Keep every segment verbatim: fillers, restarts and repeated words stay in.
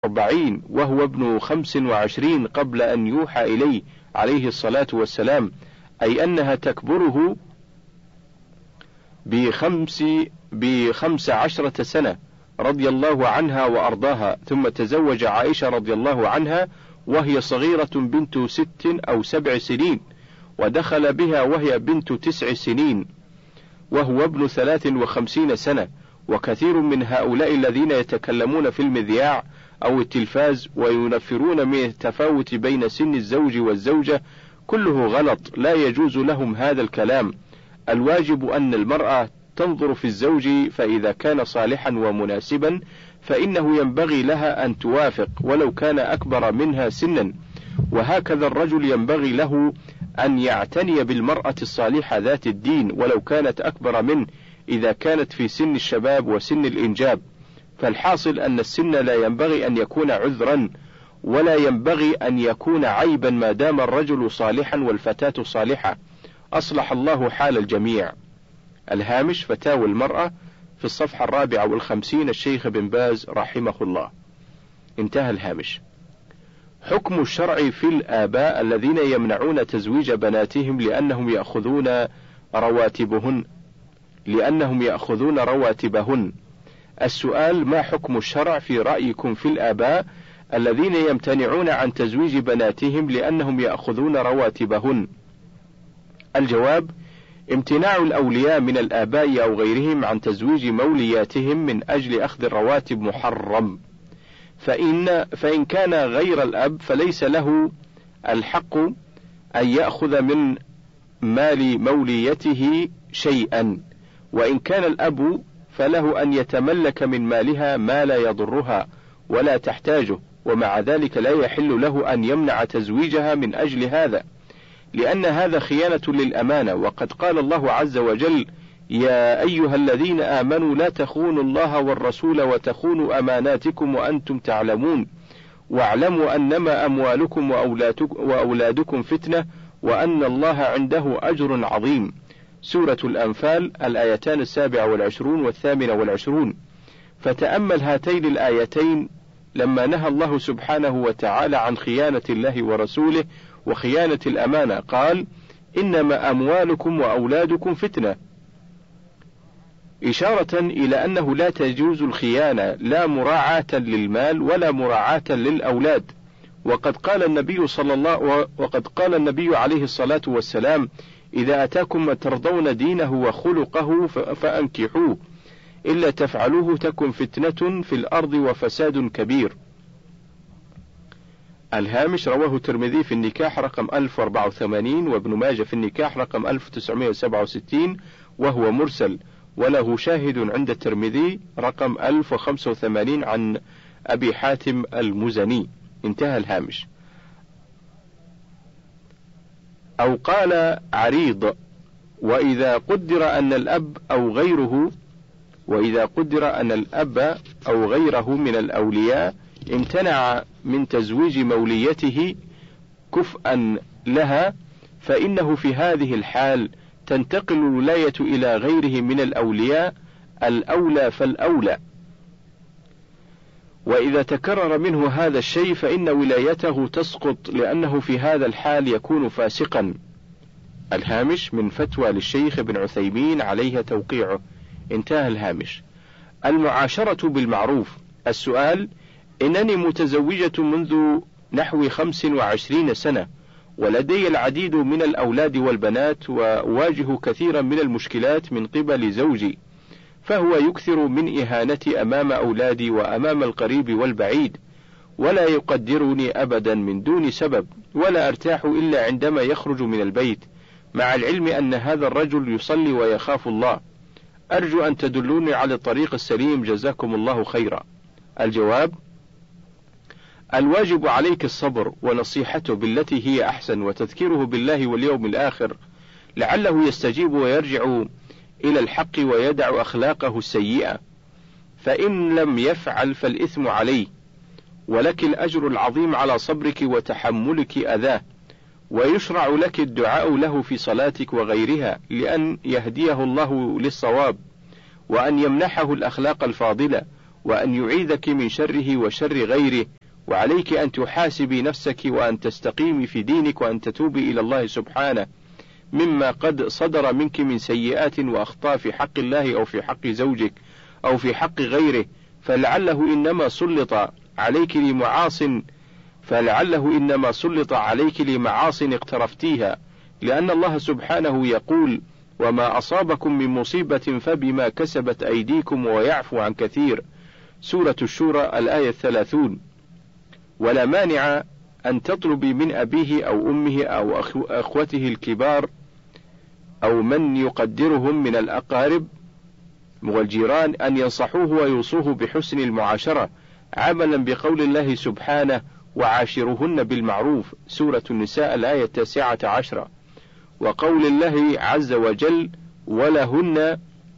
أربعين وهو ابن خمس وعشرين قبل أن يوحى إليه عليه الصلاة والسلام، أي أنها تكبره بخمس بخمس عشرة سنة رضي الله عنها وأرضاها، ثم تزوج عائشة رضي الله عنها وهي صغيرة بنت ست أو سبع سنين، ودخل بها وهي بنت تسع سنين وهو ابن ثلاث وخمسين سنة. وكثير من هؤلاء الذين يتكلمون في المذياع أو التلفاز وينفرون من التفاوت بين سن الزوج والزوجة كله غلط، لا يجوز لهم هذا الكلام. الواجب أن المرأة تنظر في الزوج، فإذا كان صالحا ومناسبا فإنه ينبغي لها أن توافق ولو كان أكبر منها سنا، وهكذا الرجل ينبغي له أن يعتني بالمرأة الصالحة ذات الدين ولو كانت أكبر منه إذا كانت في سن الشباب وسن الإنجاب. فالحاصل أن السن لا ينبغي أن يكون عذرا ولا ينبغي أن يكون عيبا ما دام الرجل صالحا والفتاة صالحة. أصلح الله حال الجميع. الهامش فتاوى المرأة في الصفحة الرابعة والخمسين، الشيخ بن باز رحمه الله. انتهى الهامش. حكم الشرع في الآباء الذين يمنعون تزويج بناتهم لأنهم يأخذون رواتبهن لأنهم يأخذون رواتبهن. السؤال: ما حكم الشرع في رأيكم في الآباء الذين يمتنعون عن تزويج بناتهم لأنهم يأخذون رواتبهن؟ الجواب: امتناع الأولياء من الآباء أو غيرهم عن تزويج مولياتهم من أجل أخذ الرواتب محرم، فإن, فإن كان غير الأب فليس له الحق أن يأخذ من مال موليته شيئا، وإن كان الأب فله أن يتملك من مالها ما لا يضرها ولا تحتاجه، ومع ذلك لا يحل له أن يمنع تزويجها من أجل هذا، لأن هذا خيانة للأمانة. وقد قال الله عز وجل: يا أيها الذين آمنوا لا تخونوا الله والرسول وتخونوا أماناتكم وأنتم تعلمون واعلموا أنما أموالكم وأولادكم فتنة وأن الله عنده أجر عظيم. سورة الأنفال الآيتان السابعة والعشرون والثامنة والعشرون. فتأمل هاتين الآيتين لما نهى الله سبحانه وتعالى عن خيانة الله ورسوله وخيانة الأمانة، قال: إنما أموالكم وأولادكم فتنة، إشارة إلى أنه لا تجوز الخيانة لا مراعاة للمال ولا مراعاة للأولاد. وقد قال النبي صلى الله وقد قال النبي عليه الصلاة والسلام: إذا أتاكم من ترضون دينه وخلقه فأنكحوه، إلا تفعلوه تكن فتنة في الأرض وفساد كبير. الهامش: رواه الترمذي في النكاح رقم ألف وأربعة وثمانين، وابن ماجه في النكاح رقم ألف وتسعمائة وسبعة وستين، وهو مرسل، وله شاهد عند الترمذي رقم ألف وخمسة وثمانين عن أبي حاتم المزني. انتهى الهامش. أو قال عريض: وإذا قدر أن الأب أو غيره وإذا قدر أن الأب أو غيره من الأولياء امتنع من تزويج موليته كفءا لها، فإنه في هذه الحال تنتقل الولاية إلى غيره من الأولياء الأولى فالأولى، وإذا تكرر منه هذا الشيء فإن ولايته تسقط، لأنه في هذا الحال يكون فاسقا. الهامش من فتوى للشيخ ابن عثيمين عليها توقيعه. انتهى الهامش. المعاشرة بالمعروف. السؤال: إنني متزوجة منذ نحو خمس وعشرين سنة، ولدي العديد من الأولاد والبنات، وأواجه كثيرا من المشكلات من قبل زوجي، فهو يكثر من إهانتي أمام أولادي وأمام القريب والبعيد، ولا يقدرني أبدا من دون سبب، ولا أرتاح إلا عندما يخرج من البيت، مع العلم أن هذا الرجل يصلي ويخاف الله. أرجو أن تدلوني على الطريق السليم، جزاكم الله خيرا. الجواب: الواجب عليك الصبر ونصيحته بالتي هي أحسن، وتذكيره بالله واليوم الآخر لعله يستجيب ويرجع إلى الحق ويدع أخلاقه السيئة، فإن لم يفعل فالإثم عليه، ولك الأجر العظيم على صبرك وتحملك أذاه، ويشرع لك الدعاء له في صلاتك وغيرها لأن يهديه الله للصواب، وأن يمنحه الأخلاق الفاضلة، وأن يعيذك من شره وشر غيره، وعليك أن تحاسبي نفسك وأن تستقيمي في دينك وأن تتوبي إلى الله سبحانه مما قد صدر منك من سيئات وأخطاء في حق الله أو في حق زوجك أو في حق غيره، فلعله إنما سلط عليك لمعاص فلعله إنما سلط عليك لمعاص اقترفتيها، لأن الله سبحانه يقول: وما أصابكم من مصيبة فبما كسبت أيديكم ويعفو عن كثير. سورة الشورى الآية الثلاثون. ولا مانع أن تطلبي من أبيه أو أمه أو أخوته الكبار أو من يقدرهم من الأقارب والجيران أن ينصحوه ويوصوه بحسن المعاشرة، عملا بقول الله سبحانه: وعاشرهن بالمعروف. سورة النساء الآية التاسعة عشرة. وقول الله عز وجل: ولهن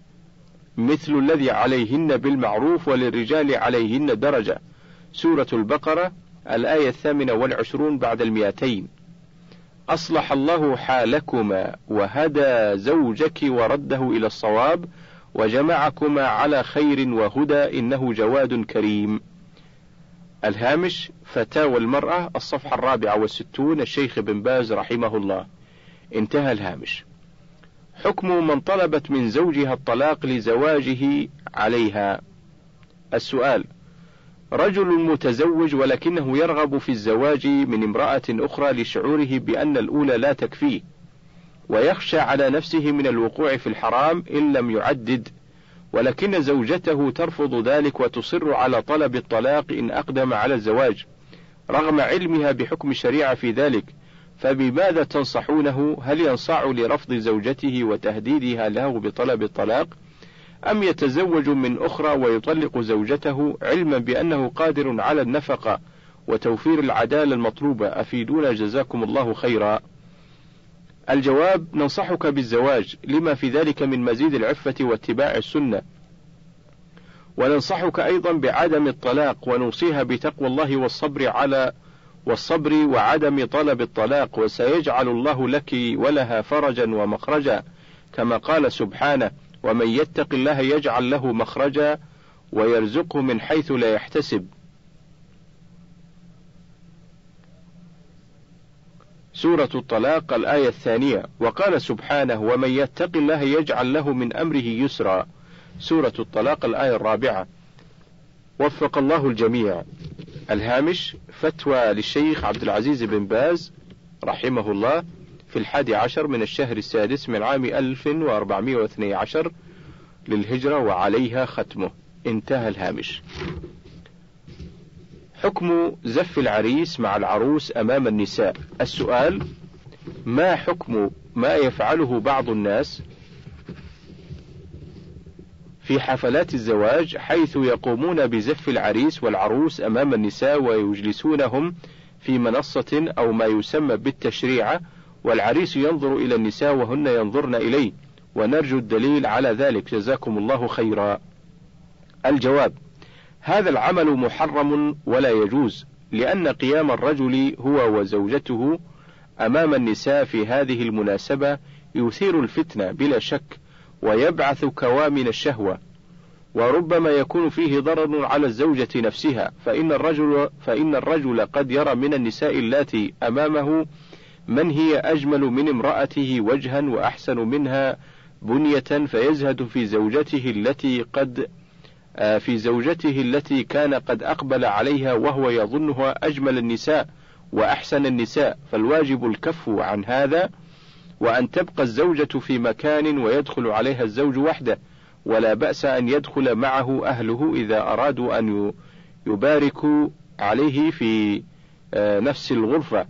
مثل الذي عليهن بالمعروف وللرجال عليهن درجة. سورة البقرة الآية الثامنة والعشرون بعد المئتين. أصلح الله حالكما وهدى زوجك ورده إلى الصواب وجمعكما على خير وهدى إنه جواد كريم. الهامش: فتاوى المرأة، الصفحة الرابعة والستون، الشيخ بن باز رحمه الله. انتهى الهامش. حكم من طلبت من زوجها الطلاق لزواجه عليها. السؤال: رجل متزوج ولكنه يرغب في الزواج من امرأة أخرى لشعوره بأن الأولى لا تكفيه، ويخشى على نفسه من الوقوع في الحرام إن لم يعدد، ولكن زوجته ترفض ذلك وتصر على طلب الطلاق إن أقدم على الزواج رغم علمها بحكم الشريعة في ذلك، فبماذا تنصحونه؟ هل ينصاع لرفض زوجته وتهديدها له بطلب الطلاق، أم يتزوج من أخرى ويطلق زوجته علما بأنه قادر على النفقة وتوفير العدالة المطلوبة؟ أفيدونا جزاكم الله خيرا. الجواب: ننصحك بالزواج لما في ذلك من مزيد العفة واتباع السنة، وننصحك أيضا بعدم الطلاق، ونوصيها بتقوى الله والصبر على والصبر وعدم طلب الطلاق، وسيجعل الله لك ولها فرجا ومخرجا، كما قال سبحانه: ومن يتق الله يجعل له مخرجا ويرزقه من حيث لا يحتسب. سورة الطلاق الآية الثانية. وقال سبحانه: ومن يتق الله يجعل له من أمره يسرا. سورة الطلاق الآية الرابعة. وفق الله الجميع. الهامش: فتوى للشيخ عبد العزيز بن باز رحمه الله في الحادي عشر من الشهر السادس من عام ألف وأربعمائة واثني عشر للهجرة وعليها ختمه. انتهى الهامش. حكم زف العريس مع العروس أمام النساء. السؤال: ما حكم ما يفعله بعض الناس في حفلات الزواج حيث يقومون بزف العريس والعروس أمام النساء ويجلسونهم في منصة أو ما يسمى بالتشريعة، والعريس ينظر إلى النساء وهن ينظرن إليه، ونرجو الدليل على ذلك جزاكم الله خيرا. الجواب: هذا العمل محرم ولا يجوز، لأن قيام الرجل هو وزوجته أمام النساء في هذه المناسبة يثير الفتنة بلا شك، ويبعث كوامن الشهوة، وربما يكون فيه ضرر على الزوجة نفسها، فإن الرجل فإن الرجل قد يرى من النساء اللاتي أمامه من هي أجمل من امرأته وجها وأحسن منها بنية، فيزهد في زوجته التي قد في زوجته التي كان قد أقبل عليها وهو يظنها أجمل النساء وأحسن النساء، فالواجب الكف عن هذا، وأن تبقى الزوجة في مكان ويدخل عليها الزوج وحده، ولا بأس أن يدخل معه أهله إذا أرادوا أن يباركوا عليه في نفس الغرفة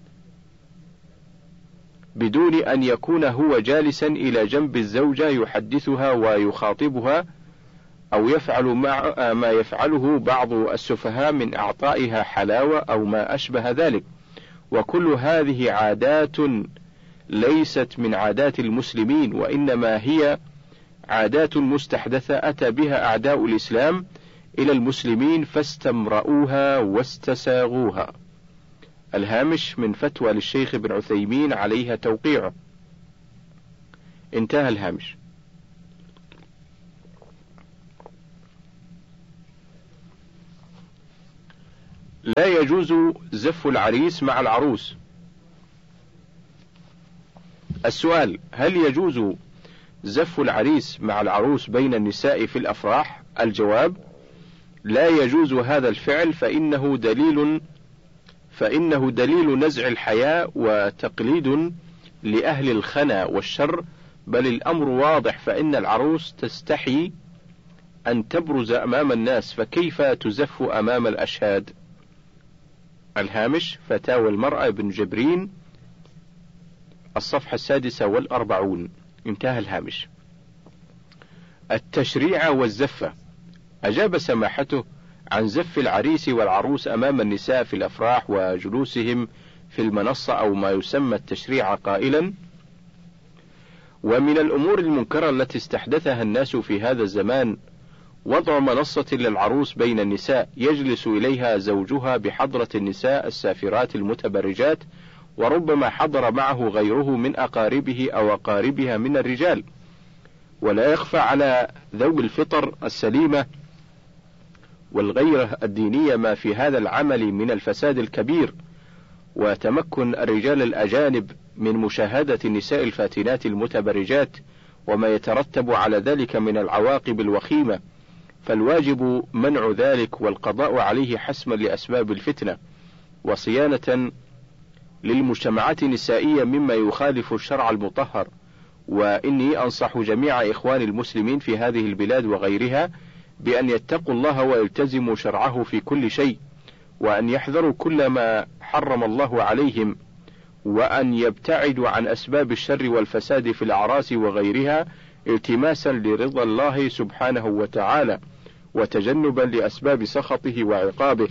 بدون أن يكون هو جالسا إلى جنب الزوجة يحدثها ويخاطبها، أو يفعل مع ما يفعله بعض السفهاء من أعطائها حلاوة أو ما أشبه ذلك، وكل هذه عادات ليست من عادات المسلمين، وإنما هي عادات مستحدثة أتى بها أعداء الإسلام إلى المسلمين فاستمرؤوها واستساغوها. الهامش من فتوى للشيخ ابن عثيمين عليها توقيعه. انتهى الهامش. لا يجوز زف العريس مع العروس. السؤال: هل يجوز زف العريس مع العروس بين النساء في الأفراح؟ الجواب: لا يجوز هذا الفعل، فإنه دليل فإنه دليل نزع الحياء وتقليد لأهل الخنا والشر، بل الأمر واضح، فإن العروس تستحي أن تبرز أمام الناس، فكيف تزف أمام الأشهاد؟ الهامش: فتاوى المرأة بن جبرين، الصفحة السادسة والأربعون. انتهى الهامش. التشريع والزفة. أجاب سماحته عن زف العريس والعروس أمام النساء في الأفراح وجلوسهم في المنصة أو ما يسمى التشريع قائلا: ومن الأمور المنكرة التي استحدثها الناس في هذا الزمان وضع منصة للعروس بين النساء يجلس إليها زوجها بحضرة النساء السافرات المتبرجات، وربما حضر معه غيره من أقاربه أو أقاربها من الرجال. ولا يخفى على ذوي الفطر السليمة والغيرة الدينية ما في هذا العمل من الفساد الكبير، وتمكن الرجال الأجانب من مشاهدة النساء الفاتنات المتبرجات وما يترتب على ذلك من العواقب الوخيمة، فالواجب منع ذلك والقضاء عليه حسما لأسباب الفتنة وصيانة للمجتمعات النسائية مما يخالف الشرع المطهر. وإني أنصح جميع إخوان المسلمين في هذه البلاد وغيرها بأن يتقوا الله ويلتزموا شرعه في كل شيء، وأن يحذروا كل ما حرم الله عليهم، وأن يبتعدوا عن أسباب الشر والفساد في الأعراس وغيرها التماسا لرضا الله سبحانه وتعالى، وتجنبا لأسباب سخطه وعقابه.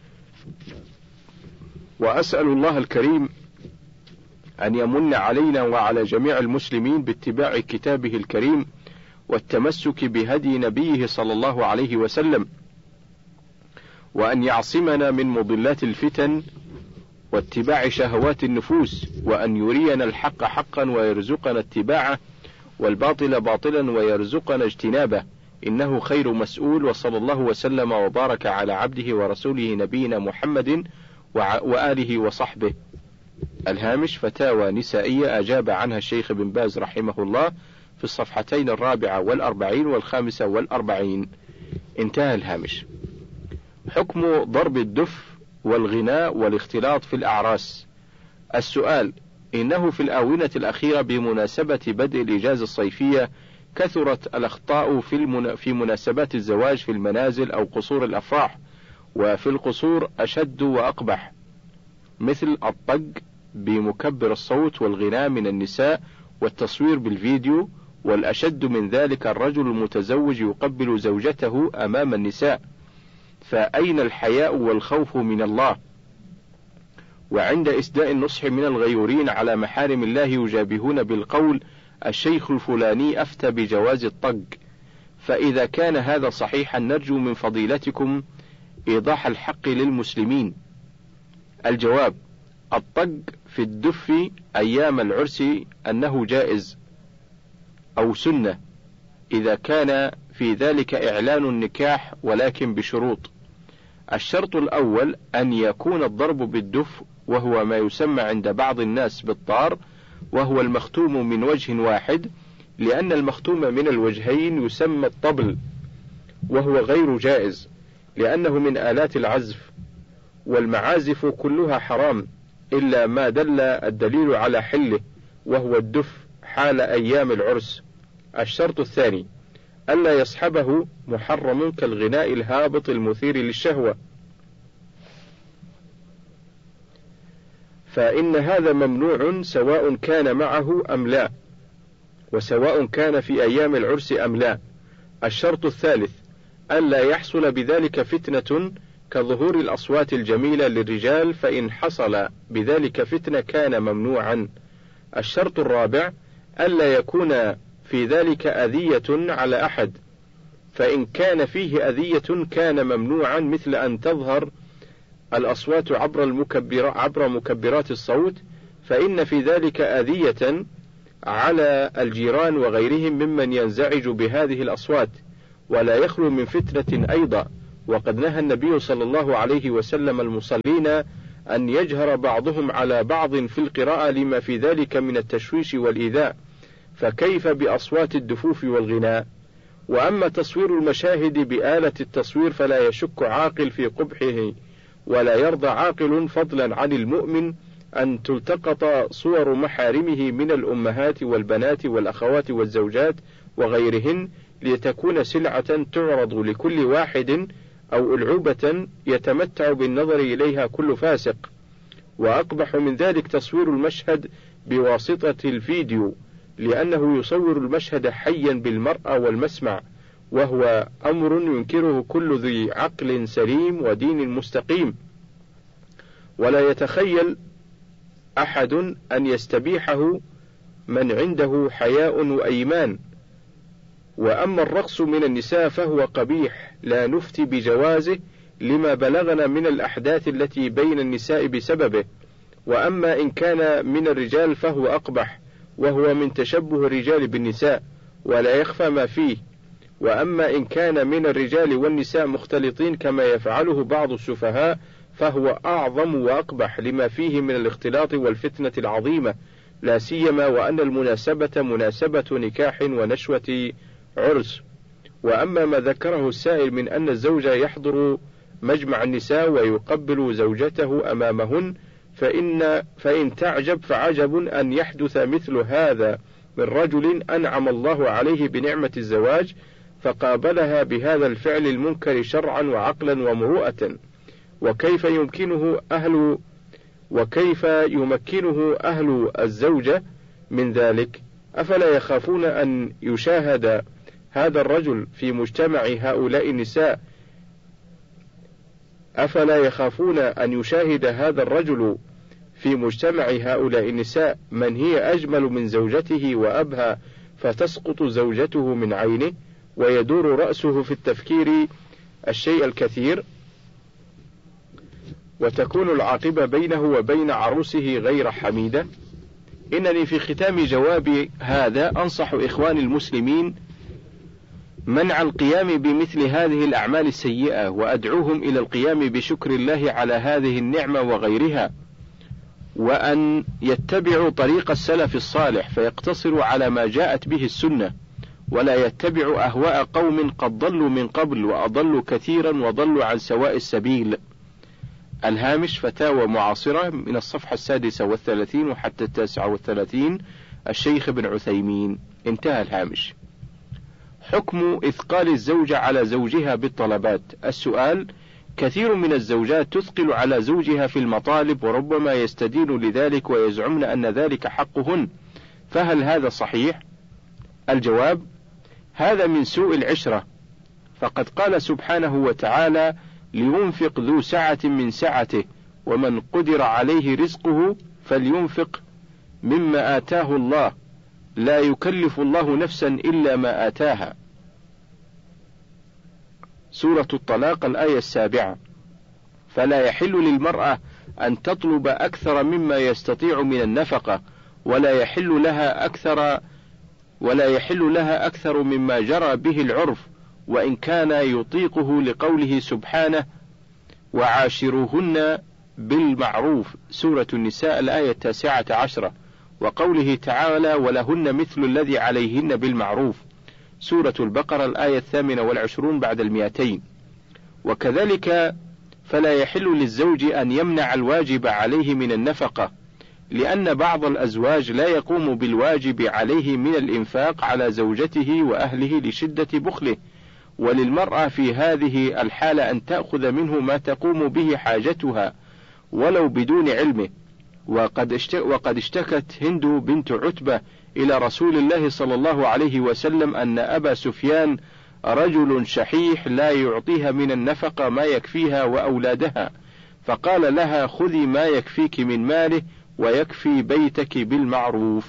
وأسأل الله الكريم أن يمن علينا وعلى جميع المسلمين باتباع كتابه الكريم والتمسك بهدي نبيه صلى الله عليه وسلم، وأن يعصمنا من مضلات الفتن واتباع شهوات النفوس، وأن يرينا الحق حقا ويرزقنا اتباعه، والباطل باطلا ويرزقنا اجتنابه، إنه خير مسؤول. وصلى الله وسلم وبارك على عبده ورسوله نبينا محمد وآله وصحبه. الهامش: فتاوى نسائية أجاب عنها الشيخ بن باز رحمه الله في الصفحتين الرابعة والأربعين والخامسة والأربعين. انتهى الهامش. حكم ضرب الدف والغناء والاختلاط في الأعراس. السؤال: إنه في الآونة الأخيرة بمناسبة بدء الإجازة الصيفية كثرت الأخطاء في, المنا... في مناسبات الزواج في المنازل أو قصور الأفراح، وفي القصور أشد وأقبح، مثل الطق بمكبر الصوت والغناء من النساء والتصوير بالفيديو، والأشد من ذلك الرجل المتزوج يقبل زوجته أمام النساء، فأين الحياء والخوف من الله؟ وعند إسداء النصح من الغيورين على محارم الله يجابهون بالقول: الشيخ الفلاني أفتى بجواز الطق. فإذا كان هذا صحيحا نرجو من فضيلتكم إيضاح الحق للمسلمين. الجواب: الطق في الدف أيام العرس أنه جائز أو سنة إذا كان في ذلك إعلان النكاح، ولكن بشروط. الشرط الأول أن يكون الضرب بالدف، وهو ما يسمى عند بعض الناس بالطار، وهو المختوم من وجه واحد، لأن المختوم من الوجهين يسمى الطبل، وهو غير جائز لأنه من آلات العزف، والمعازف كلها حرام إلا ما دل الدليل على حله، وهو الدف حال أيام العرس. الشرط الثاني ألا يصحبه محرم كالغناء الهابط المثير للشهوة، فإن هذا ممنوع سواء كان معه أم لا، وسواء كان في أيام العرس أم لا. الشرط الثالث ألا يحصل بذلك فتنة كظهور الأصوات الجميلة للرجال، فإن حصل بذلك فتنة كان ممنوعا. الشرط الرابع ألا يكون في ذلك أذية على أحد، فإن كان فيه أذية كان ممنوعا، مثل أن تظهر الأصوات عبر, المكبر عبر مكبرات الصوت، فإن في ذلك أذية على الجيران وغيرهم ممن ينزعج بهذه الأصوات، ولا يخلو من فتنة أيضا. وقد نهى النبي صلى الله عليه وسلم المصلين أن يجهر بعضهم على بعض في القراءة لما في ذلك من التشويش والإيذاء، فكيف بأصوات الدفوف والغناء؟ وأما تصوير المشاهد بآلة التصوير فلا يشك عاقل في قبحه، ولا يرضى عاقل فضلا عن المؤمن أن تلتقط صور محارمه من الأمهات والبنات والأخوات والزوجات وغيرهن لتكون سلعة تعرض لكل واحد، أو ألعوبة يتمتع بالنظر إليها كل فاسق. وأقبح من ذلك تصوير المشهد بواسطة الفيديو، لأنه يصور المشهد حيا بالمرأة والمسمع، وهو أمر ينكره كل ذي عقل سليم ودين مستقيم، ولا يتخيل أحد أن يستبيحه من عنده حياء وأيمان. وأما الرقص من النساء فهو قبيح لا نفتي بجوازه لما بلغنا من الأحداث التي بين النساء بسببه، وأما إن كان من الرجال فهو أقبح، وهو من تشبه الرجال بالنساء ولا يخفى ما فيه. وأما إن كان من الرجال والنساء مختلطين كما يفعله بعض السفهاء فهو أعظم وأقبح لما فيه من الاختلاط والفتنة العظيمة، لا سيما وأن المناسبة مناسبة نكاح ونشوة عرس. وأما ما ذكره السائل من أن الزوج يحضر مجمع النساء ويقبل زوجته أمامهن، فإن, فإن تعجب فعجب أن يحدث مثل هذا من رجل أنعم الله عليه بنعمة الزواج فقابلها بهذا الفعل المنكر شرعا وعقلا ومروءة. وكيف يمكنه أهل وكيف يمكنه أهل الزوجة من ذلك؟ أفلا يخافون أن يشاهد هذا الرجل في مجتمع هؤلاء النساء أفلا يخافون أن يشاهد هذا الرجل في مجتمع هؤلاء النساء من هي أجمل من زوجته وأبهى، فتسقط زوجته من عينه ويدور رأسه في التفكير الشيء الكثير، وتكون العاقبة بينه وبين عروسه غير حميدة؟ إنني في ختام جوابي هذا أنصح إخواني المسلمين منع القيام بمثل هذه الأعمال السيئة، وأدعوهم إلى القيام بشكر الله على هذه النعمة وغيرها، وأن يتبعوا طريق السلف الصالح فيقتصروا على ما جاءت به السنة، ولا يتبعوا أهواء قوم قد ضلوا من قبل وأضلوا كثيرا وضلوا عن سواء السبيل. الهامش فتاوى معاصرة من الصفحة السادسة والثلاثين وحتى التاسعة والثلاثين، الشيخ ابن عثيمين. انتهى الهامش. حكم إثقال الزوجة على زوجها بالطلبات. السؤال: كثير من الزوجات تثقل على زوجها في المطالب، وربما يستدين لذلك ويزعمن أن ذلك حقهن، فهل هذا صحيح؟ الجواب: هذا من سوء العشرة، فقد قال سبحانه وتعالى: لينفق ذو سعة من سعته ومن قدر عليه رزقه فلينفق مما آتاه الله لا يكلف الله نفسا إلا ما آتاها. سورة الطلاق الآية السابعة. فلا يحل للمرأة أن تطلب أكثر مما يستطيع من النفقة، ولا يحل لها أكثر ولا يحل لها أكثر مما جرى به العرف، وإن كان يطيقه، لقوله سبحانه: وعاشروهن بالمعروف. سورة النساء الآية التاسعة عشرة. وقوله تعالى: ولهن مثل الذي عليهن بالمعروف. سورة البقرة الآية الثامنة والعشرون بعد المئتين. وكذلك فلا يحل للزوج أن يمنع الواجب عليه من النفقة، لأن بعض الأزواج لا يقوم بالواجب عليه من الإنفاق على زوجته وأهله لشدة بخله، وللمرأة في هذه الحالة أن تأخذ منه ما تقوم به حاجتها ولو بدون علمه. وقد اشتكت هند بنت عتبة إلى رسول الله صلى الله عليه وسلم أن أبا سفيان رجل شحيح لا يعطيها من النفقة ما يكفيها وأولادها، فقال لها: خذي ما يكفيك من ماله ويكفي بيتك بالمعروف.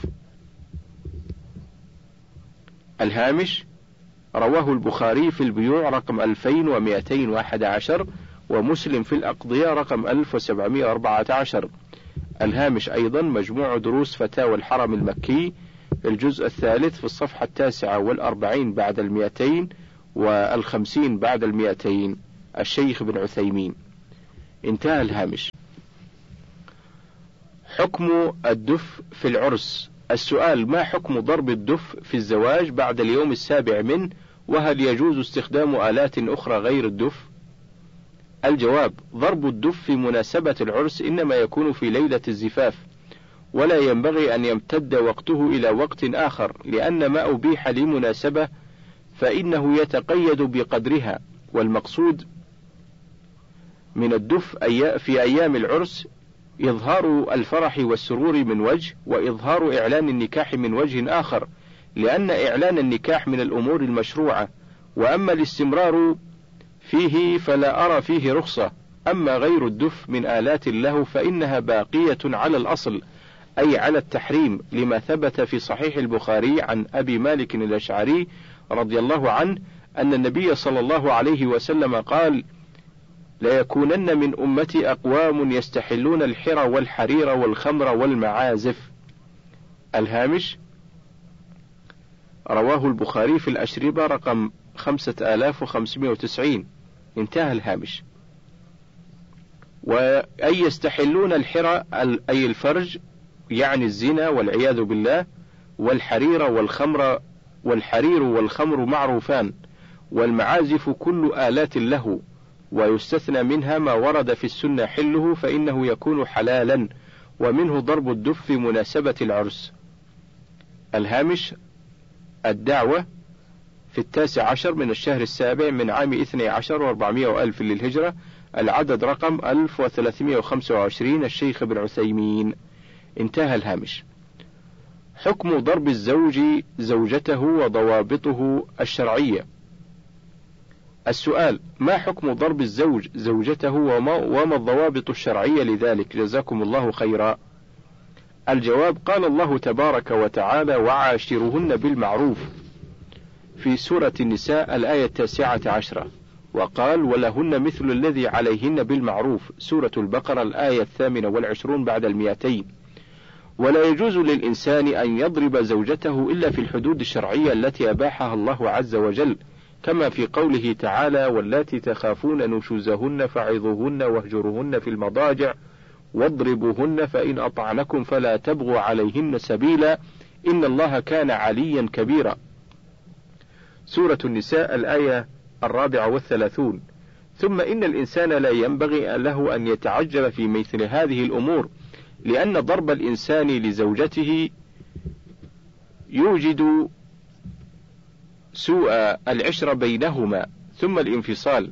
الهامش: رواه البخاري في البيوع رقم ألفين ومئتين وأحد عشر، ومسلم في الأقضية رقم ألف وسبعمئة وأربعة عشر. الهامش أيضا مجموع دروس فتاوى الحرم المكي، الجزء الثالث في الصفحة التاسعة والأربعين بعد المئتين والخمسين بعد المئتين. الشيخ بن عثيمين. انتهى الهامش. حكم الدف في العرس. السؤال: ما حكم ضرب الدف في الزواج بعد اليوم السابع منه، وهل يجوز استخدام آلات أخرى غير الدف؟ الجواب: ضرب الدف في مناسبة العرس إنما يكون في ليلة الزفاف، ولا ينبغي أن يمتد وقته إلى وقت آخر، لأن ما أبيح لمناسبة فإنه يتقيد بقدرها، والمقصود من الدف في أيام العرس إظهار الفرح والسرور من وجه، وإظهار إعلان النكاح من وجه آخر، لأن إعلان النكاح من الأمور المشروعة، وأما الاستمرار فيه فلا أرى فيه رخصة. أما غير الدف من آلات اللهو فإنها باقية على الأصل، أي على التحريم، لما ثبت في صحيح البخاري عن أبي مالك الأشعري رضي الله عنه أن النبي صلى الله عليه وسلم قال: ليكونن من أمتي أقوام يستحلون الحر والحرير والخمر والمعازف. الهامش. رواه البخاري في الأشربة رقم خمسة آلاف وخمسمائة وتسعين. انتهى الهامش. وأي يستحلون الحر أي الفرج، يعني الزنا والعياذ بالله، والحرير والخمر، والحرير والخمر معروفان، والمعازف كل آلات اللهو، ويستثنى منها ما ورد في السنة حله فإنه يكون حلالا، ومنه ضرب الدف في مناسبة العرس. الهامش. الدعوة في التاسع عشر من الشهر السابع من عام اثني عشر واربعمائة وألف للهجرة، العدد رقم ألف وثلاثمائة وخمسة وعشرين، الشيخ بن عثيمين. انتهى الهامش. حكم ضرب الزوج زوجته وضوابطه الشرعية. السؤال: ما حكم ضرب الزوج زوجته وما, وما الضوابط الشرعية لذلك؟ جزاكم الله خيرا. الجواب: قال الله تبارك وتعالى: وعاشرهن بالمعروف في سورة النساء الآية التاسعة عشرة، وقال: ولهن مثل الذي عليهن بالمعروف سورة البقرة الآية الثامنة والعشرون بعد المئتين. ولا يجوز للإنسان أن يضرب زوجته إلا في الحدود الشرعية التي أباحها الله عز وجل، كما في قوله تعالى: واللاتي تخافون نشوزهن فعظوهن واهجروهن في المضاجع واضربوهن فإن أطعنكم فلا تبغوا عليهن سبيلا إن الله كان عليا كبيرا. سورة النساء الآية الرابعة والثلاثون. ثم إن الإنسان لا ينبغي له أن يتعجب في مثل هذه الأمور، لأن ضرب الإنسان لزوجته يوجد سوء العشرة بينهما ثم الانفصال،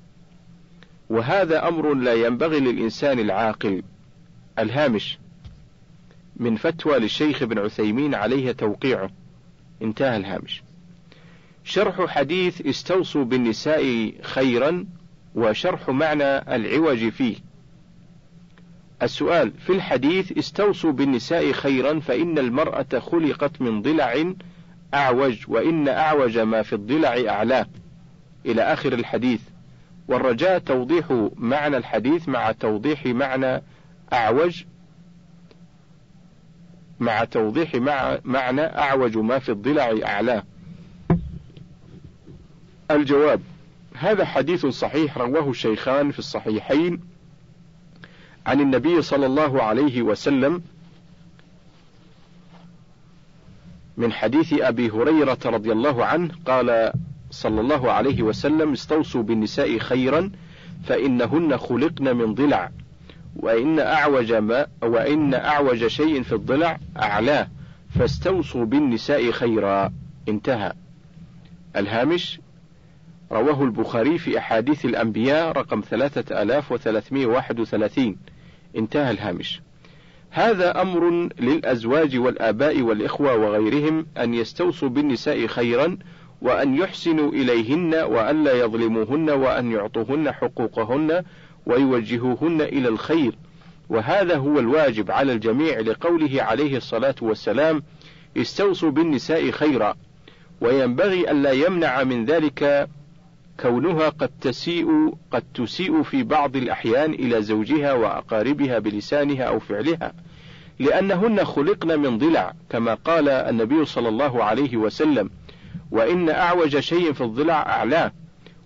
وهذا أمر لا ينبغي للإنسان العاقل. الهامش. من فتوى للشيخ بن عثيمين عليه توقيعه. انتهى الهامش. شرح حديث استوصوا بالنساء خيرا، وشرح معنى العوج فيه. السؤال: في الحديث استوصوا بالنساء خيرا فإن المرأة خلقت من ضلع أعوج، وإن أعوج ما في الضلع أعلاه، إلى آخر الحديث، والرجاء توضيح معنى الحديث مع توضيح معنى أعوج مع توضيح مع معنى أعوج ما في الضلع أعلاه. الجواب: هذا حديث صحيح رواه الشيخان في الصحيحين عن النبي صلى الله عليه وسلم من حديث أبي هريرة رضي الله عنه قال صلى الله عليه وسلم: استوصوا بالنساء خيرا فإنهن خلقن من ضلع، وإن أعوج ما وإن أعوج شيء في الضلع أعلاه، فاستوصوا بالنساء خيرا. انتهى. الهامش. رواه البخاري في أحاديث الأنبياء رقم ثلاثة آلاف وثلاثمائة وواحد وثلاثين. انتهى الهامش. هذا أمر للأزواج والآباء والإخوة وغيرهم أن يستوصوا بالنساء خيرا، وأن يحسنوا إليهن، وأن لا يظلموهن، وأن يعطوهن حقوقهن ويوجهوهن إلى الخير، وهذا هو الواجب على الجميع، لقوله عليه الصلاة والسلام: استوصوا بالنساء خيرا. وينبغي أن لا يمنع من ذلك كونها قد تسيء قد تسيء في بعض الأحيان إلى زوجها وأقاربها بلسانها أو فعلها، لأنهن خلقن من ضلع، كما قال النبي صلى الله عليه وسلم: وإن أعوج شيء في الضلع أعلاه.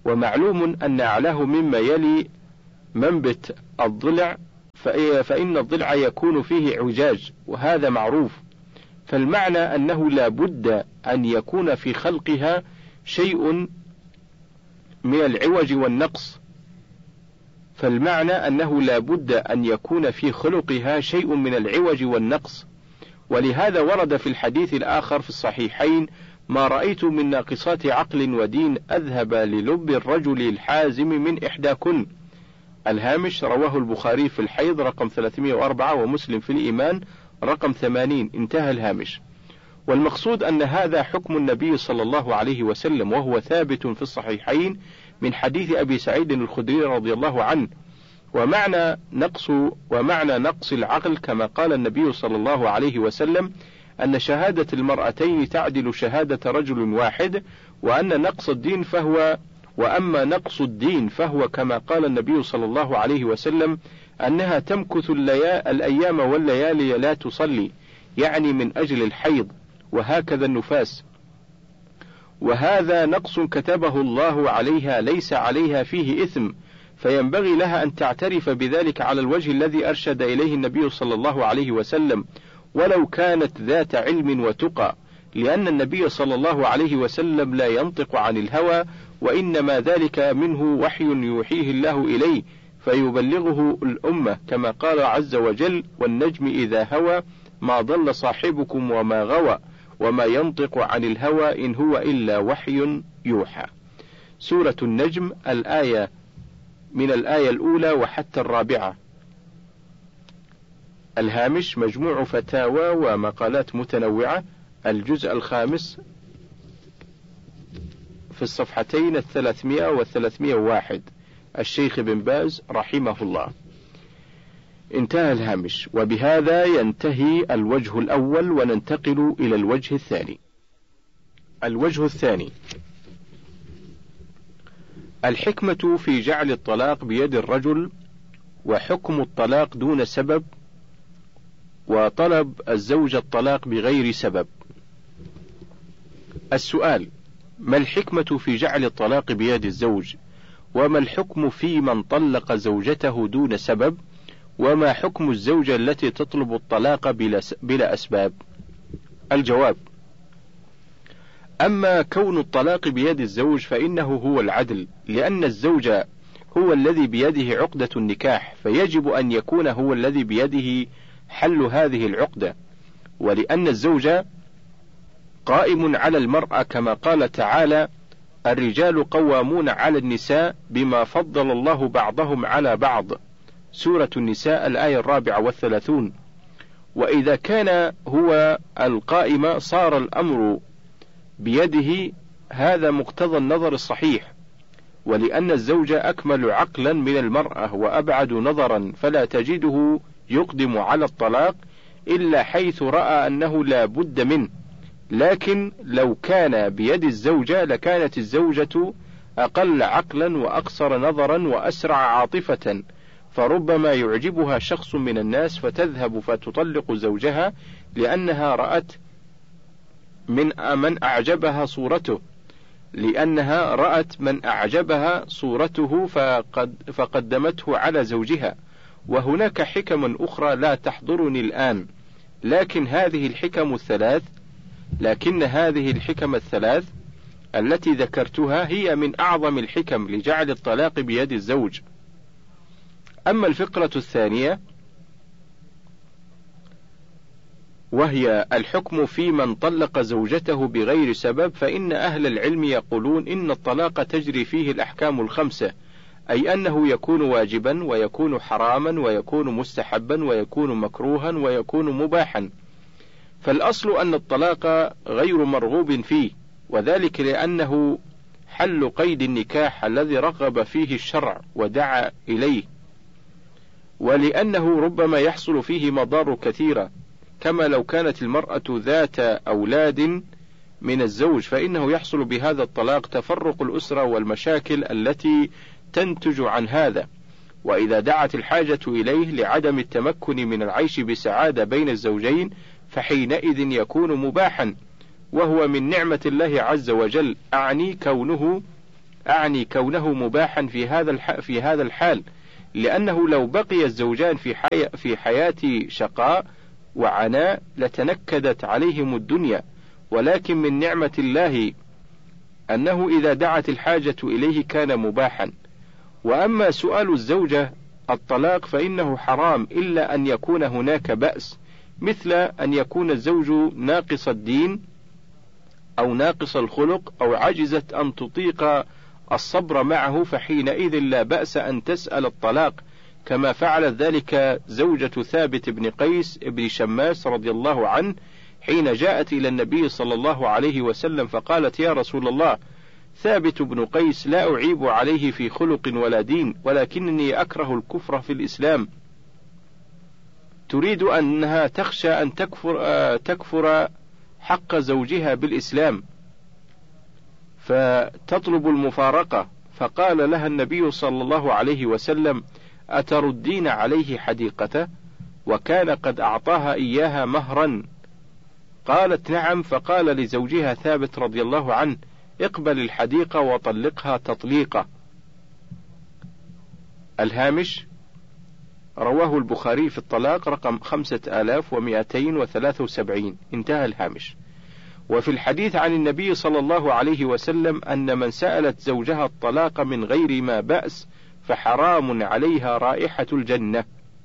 ومعلوم أن أعلاه مما يلي منبت الضلع، فإن الضلع يكون فيه اعوجاج، وهذا معروف. فالمعنى أنه لا بد أن يكون في خلقها شيء من العوج والنقص فالمعنى أنه لا بد أن يكون في خلقها شيء من العوج والنقص ولهذا ورد في الحديث الآخر في الصحيحين: ما رأيت من ناقصات عقل ودين أذهب للب الرجل الحازم من إحداكن. الهامش: رواه البخاري في الحيض رقم ثلاثمائة وأربعة ومسلم في الإيمان رقم ثمانين. انتهى الهامش. والمقصود أن هذا حكم النبي صلى الله عليه وسلم، وهو ثابت في الصحيحين من حديث أبي سعيد الخدري رضي الله عنه. ومعنى نقص ومعنى نقص العقل كما قال النبي صلى الله عليه وسلم أن شهادة المرأتين تعدل شهادة رجل واحد، وأن نقص الدين فهو وأما نقص الدين فهو كما قال النبي صلى الله عليه وسلم أنها تمكث الأيام والليالي لا تصلي، يعني من أجل الحيض، وهكذا النفاس. وهذا نقص كتبه الله عليها ليس عليها فيه إثم، فينبغي لها أن تعترف بذلك على الوجه الذي أرشد إليه النبي صلى الله عليه وسلم، ولو كانت ذات علم وتقى، لأن النبي صلى الله عليه وسلم لا ينطق عن الهوى، وإنما ذلك منه وحي يوحيه الله إليه فيبلغه الأمة، كما قال عز وجل: والنجم إذا هوى ما ضل صاحبكم وما غوى وما ينطق عن الهوى إن هو إلا وحي يوحى. سورة النجم، الآية من الآية الأولى وحتى الرابعة. الهامش: مجموع فتاوى ومقالات متنوعة، الجزء الخامس في الصفحتين الثلاثمائة والثلاثمائة وواحد، الشيخ بن باز رحمه الله. انتهى الهامش. وبهذا ينتهي الوجه الأول، وننتقل إلى الوجه الثاني. الوجه الثاني: الحكمة في جعل الطلاق بيد الرجل، وحكم الطلاق دون سبب، وطلب الزوجة الطلاق بغير سبب. السؤال: ما الحكمة في جعل الطلاق بيد الزوج؟ وما الحكم في من طلق زوجته دون سبب؟ وما حكم الزوجة التي تطلب الطلاق بلا, بلا أسباب؟ الجواب: أما كون الطلاق بيد الزوج فإنه هو العدل، لأن الزوج هو الذي بيده عقدة النكاح، فيجب أن يكون هو الذي بيده حل هذه العقدة، ولأن الزوج قائم على المرأة كما قال تعالى: الرجال قوامون على النساء بما فضل الله بعضهم على بعض. سورة النساء الآية الرابعة والثلاثون. وإذا كان هو القائم صار الأمر بيده، هذا مقتضى النظر الصحيح، ولأن الزوج أكمل عقلا من المرأة وأبعد نظرا، فلا تجده يقدم على الطلاق إلا حيث رأى أنه لا بد منه. لكن لو كان بيد الزوجة لكانت الزوجة أقل عقلا وأقصر نظرا وأسرع عاطفة، فربما يعجبها شخص من الناس فتذهب فتطلق زوجها لأنها رأت من من أعجبها صورته لأنها رأت من أعجبها صورته فقد فقدمته على زوجها. وهناك حكم أخرى لا تحضرني الآن، لكن هذه الحكم الثلاث لكن هذه الحكم الثلاث التي ذكرتها هي من أعظم الحكم لجعل الطلاق بيد الزوج. أما الفقرة الثانية وهي الحكم في من طلق زوجته بغير سبب، فإن أهل العلم يقولون إن الطلاق تجري فيه الأحكام الخمسة، أي أنه يكون واجبا ويكون حراما ويكون مستحبا ويكون مكروها ويكون مباحا. فالأصل أن الطلاق غير مرغوب فيه، وذلك لأنه حل قيد النكاح الذي رغب فيه الشرع ودعا إليه، ولأنه ربما يحصل فيه مضار كثيرة، كما لو كانت المرأة ذات أولاد من الزوج فإنه يحصل بهذا الطلاق تفرق الأسرة والمشاكل التي تنتج عن هذا، وإذا دعت الحاجة إليه لعدم التمكن من العيش بسعادة بين الزوجين فحينئذ يكون مباحا، وهو من نعمة الله عز وجل، أعني كونه أعني كونه مباحا في هذا في هذا الحال، لأنه لو بقي الزوجان في حي في حياة شقاء وعناء لتنكدت عليهم الدنيا، ولكن من نعمة الله أنه إذا دعت الحاجة إليه كان مباحا. وأما سؤال الزوجة الطلاق فإنه حرام إلا أن يكون هناك بأس، مثل أن يكون الزوج ناقص الدين أو ناقص الخلق أو عجزت أن تطيق الصبر معه، فحينئذ لا بأس أن تسأل الطلاق، كما فعلت ذلك زوجة ثابت بن قيس بن شماس رضي الله عنه حين جاءت إلى النبي صلى الله عليه وسلم فقالت: يا رسول الله، ثابت بن قيس لا أعيب عليه في خلق ولا دين، ولكنني أكره الكفر في الإسلام. تريد أنها تخشى أن تكفر, آه تكفر حق زوجها بالإسلام فتطلب المفارقة، فقال لها النبي صلى الله عليه وسلم: أتردين عليه حديقته؟ وكان قد أعطاها إياها مهرا. قالت: نعم. فقال لزوجها ثابت رضي الله عنه: اقبل الحديقة وطلقها تطليقة. الهامش: رواه البخاري في الطلاق رقم خمسة آلاف ومئتين وثلاثة وسبعين. انتهى الهامش. وفي الحديث عن النبي صلى الله عليه وسلم أن من سألت زوجها الطلاق من غير ما بأس فحرام عليها رائحة الجنة.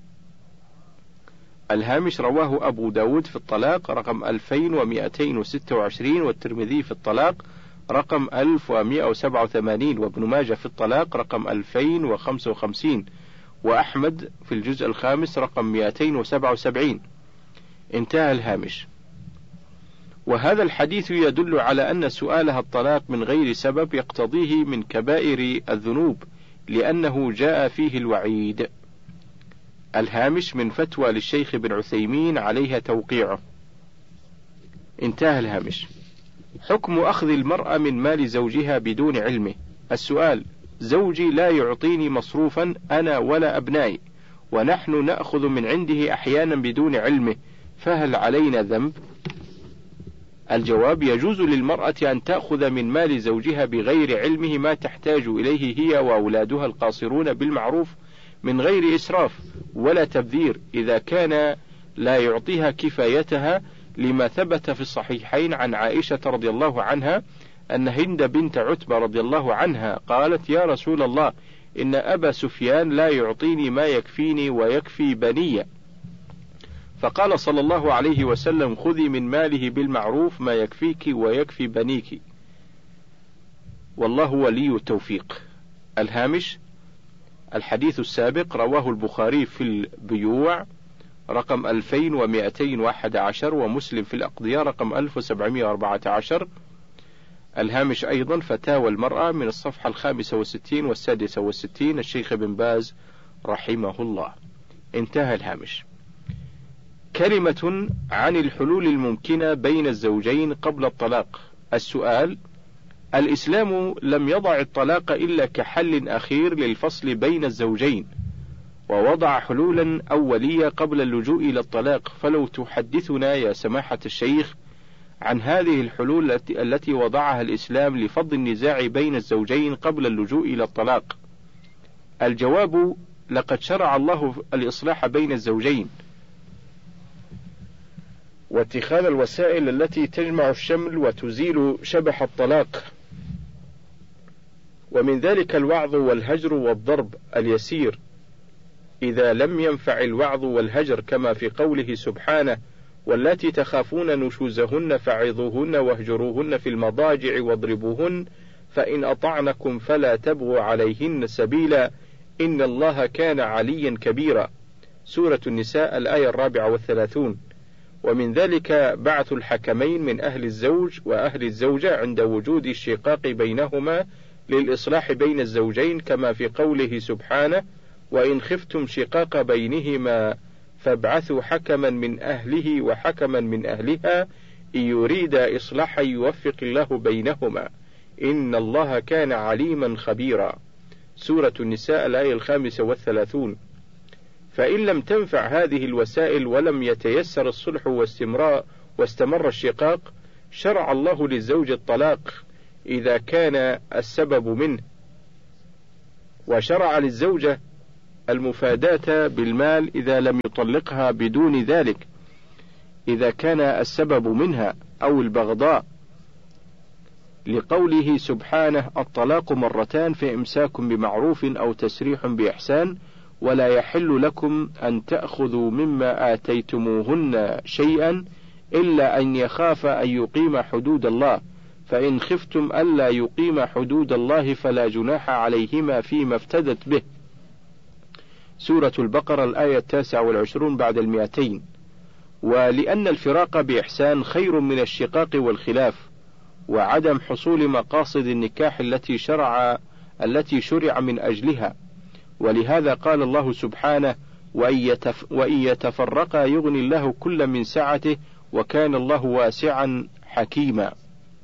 الهامش: رواه أبو داود في الطلاق رقم ألفين ومئتين وستة وعشرين، والترمذي في الطلاق رقم ألف ومئة وسبعة وثمانين، وابن ماجه في الطلاق رقم ألفين وخمسة وخمسين، وأحمد في الجزء الخامس رقم مئتين وسبعة وسبعين. انتهى الهامش. وهذا الحديث يدل على أن سؤالها الطلاق من غير سبب يقتضيه من كبائر الذنوب، لأنه جاء فيه الوعيد. الهامش: من فتوى للشيخ بن عثيمين عليها توقيعه. انتهى الهامش. حكم أخذ المرأة من مال زوجها بدون علمه. السؤال: زوجي لا يعطيني مصروفا أنا ولا أبنائي، ونحن نأخذ من عنده أحيانا بدون علمه، فهل علينا ذنب؟ الجواب: يجوز للمرأة أن تأخذ من مال زوجها بغير علمه ما تحتاج إليه هي وأولادها القاصرون بالمعروف من غير إسراف ولا تبذير، إذا كان لا يعطيها كفايتها، لما ثبت في الصحيحين عن عائشة رضي الله عنها أن هند بنت عتبة رضي الله عنها قالت: يا رسول الله، إن أبا سفيان لا يعطيني ما يكفيني ويكفي بني. فقال صلى الله عليه وسلم: خذي من ماله بالمعروف ما يكفيك ويكفي بنيك، والله ولي التوفيق. الهامش: الحديث السابق رواه البخاري في البيوع رقم ألفين ومئتين وأحد عشر، ومسلم في الأقضية رقم ألف وسبعمئة وأربعة عشر. الهامش أيضا: فتاوى المرأة من الصفحة الخامسة والستين والسادسة والستين، الشيخ بن باز رحمه الله. انتهى الهامش. كلمة عن الحلول الممكنة بين الزوجين قبل الطلاق. السؤال: الإسلام لم يضع الطلاق إلا كحل أخير للفصل بين الزوجين، ووضع حلولا أولية قبل اللجوء إلى الطلاق، فلو تحدثنا يا سماحة الشيخ عن هذه الحلول التي وضعها الإسلام لفض النزاع بين الزوجين قبل اللجوء إلى الطلاق. الجواب: لقد شرع الله الإصلاح بين الزوجين واتخاذ الوسائل التي تجمع الشمل وتزيل شبح الطلاق، ومن ذلك الوعظ والهجر والضرب اليسير إذا لم ينفع الوعظ والهجر، كما في قوله سبحانه: واللاتي تخافون نشوزهن فعظوهن واهجروهن في المضاجع واضربوهن، فإن أطعنكم فلا تبغوا عليهن سبيلا إن الله كان عليا كبيرا. سورة النساء الآية الرابعة والثلاثون. ومن ذلك بعث الحكمين من أهل الزوج وأهل الزوجة عند وجود الشقاق بينهما للإصلاح بين الزوجين، كما في قوله سبحانه: وإن خفتم شقاق بينهما فابعثوا حكما من أهله وحكما من أهلها إن يريد إصلاحا يوفق الله بينهما إن الله كان عليما خبيرا. سورة النساء الآية الخامسة والثلاثون. فإن لم تنفع هذه الوسائل ولم يتيسر الصلح واستمرار واستمر الشقاق، شرع الله للزوج الطلاق إذا كان السبب منه، وشرع للزوجة المفاداة بالمال إذا لم يطلقها بدون ذلك، إذا كان السبب منها أو البغضاء، لقوله سبحانه: الطلاق مرتان فإمساك بمعروف أو تسريح بإحسان، ولا يحل لكم أن تأخذوا مما آتيتموهن شيئا إلا أن يخاف أن يقيم حدود الله، فإن خفتم ألا يقيم حدود الله فلا جناح عليهما فيما افتدت به. سورة البقرة الآية التاسعة والعشرون بعد المئتين. ولأن الفراق بإحسان خير من الشقاق والخلاف وعدم حصول مقاصد النكاح التي شرع التي شرع من أجلها، ولهذا قال الله سبحانه: وإن يتفرقا يغني الله كل من سعته وكان الله واسعا حكيما.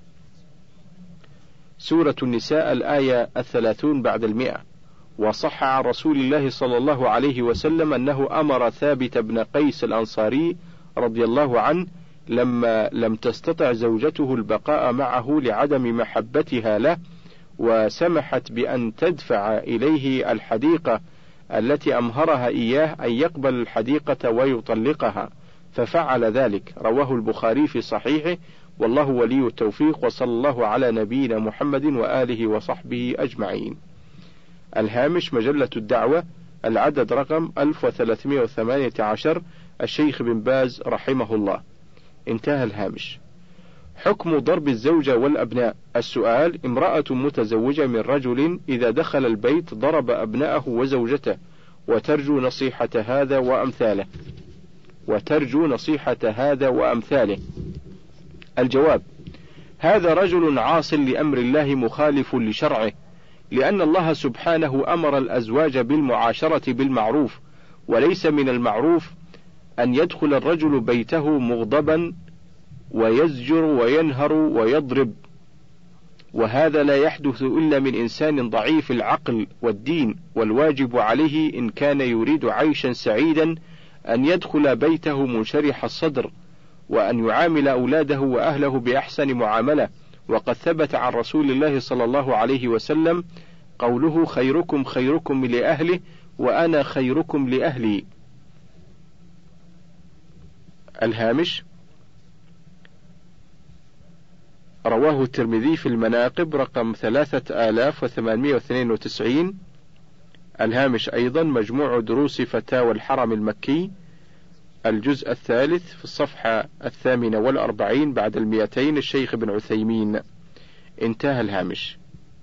سورة النساء الآية الثلاثون بعد المئة. وصح عن رسول الله صلى الله عليه وسلم أنه أمر ثابت بن قيس الأنصاري رضي الله عنه لما لم تستطع زوجته البقاء معه لعدم محبتها له، وسمحت بأن تدفع إليه الحديقة التي أمهرها إياه، أن يقبل الحديقة ويطلقها، ففعل ذلك. رواه البخاري في صحيحه، والله ولي التوفيق، وصلى الله على نبينا محمد وآله وصحبه أجمعين. الهامش: مجلة الدعوة، العدد رقم ألف وثلاثمائة وثمانية عشر، الشيخ بن باز رحمه الله. انتهى الهامش. حكم ضرب الزوجة والأبناء. السؤال: امرأة متزوجة من رجل إذا دخل البيت ضرب أبناءه وزوجته، وترجو نصيحة هذا وأمثاله وترجو نصيحة هذا وأمثاله. الجواب: هذا رجل عاص لأمر الله مخالف لشرعه، لأن الله سبحانه أمر الأزواج بالمعاشرة بالمعروف، وليس من المعروف أن يدخل الرجل بيته مغضبا ويزجر وينهر ويضرب، وهذا لا يحدث إلا من إنسان ضعيف العقل والدين، والواجب عليه إن كان يريد عيشا سعيدا أن يدخل بيته منشرح الصدر، وأن يعامل أولاده وأهله بأحسن معاملة. وقد ثبت عن رسول الله صلى الله عليه وسلم قوله: خيركم خيركم لأهله وأنا خيركم لأهلي. الهامش: رواه الترمذي في المناقب رقم ثلاثة آلاف وثمانمائة واثنين وتسعين. الهامش أيضا: مجموع دروس فتاوى الحرم المكي، الجزء الثالث في الصفحة الثامنة والأربعين بعد المئتين، الشيخ بن عثيمين. انتهى الهامش.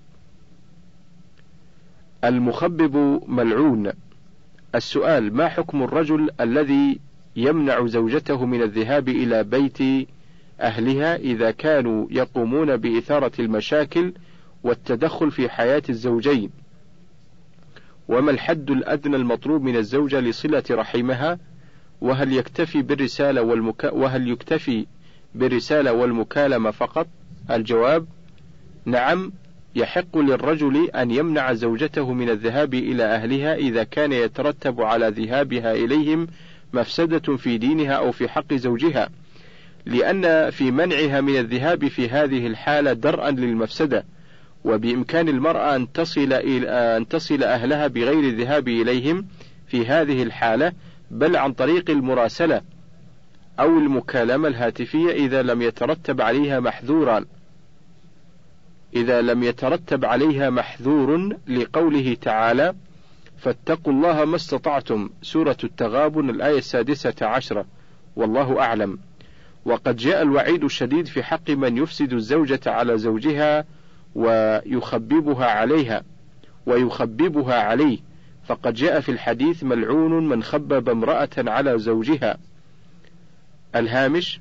المخبب ملعون. السؤال: ما حكم الرجل الذي يمنع زوجته من الذهاب إلى بيت أهلها إذا كانوا يقومون بإثارة المشاكل والتدخل في حياة الزوجين؟ وما الحد الأدنى المطلوب من الزوجة لصلة رحمها؟ وهل يكتفي بالرسالة والمكا... وهل يكتفي بالرسالة والمكالمة فقط؟ الجواب: نعم، يحق للرجل أن يمنع زوجته من الذهاب إلى أهلها إذا كان يترتب على ذهابها إليهم مفسدة في دينها أو في حق زوجها، لأن في منعها من الذهاب في هذه الحالة درءا للمفسدة، وبإمكان المرأة أن تصل إلى أن تصل أهلها بغير الذهاب إليهم في هذه الحالة، بل عن طريق المراسلة أو المكالمة الهاتفية إذا لم يترتب عليها محذورا إذا لم يترتب عليها محذور لقوله تعالى: فاتقوا الله ما استطعتم، سورة التغابن الآية السادسة عشرة، والله أعلم. وقد جاء الوعيد الشديد في حق من يفسد الزوجة على زوجها ويخببها عليها ويخببها عليه، فقد جاء في الحديث: ملعون من خبب امرأة على زوجها. الهامش: